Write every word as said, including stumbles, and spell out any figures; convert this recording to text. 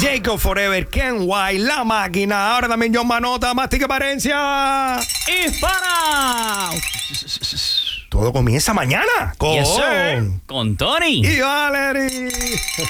Jacob Forever, Ken White, La Máquina. Ahora también John Manota, Mastica Parencia. ¡Hispana! Todo comienza mañana con, Yes, sir. Con Tony y Valerie.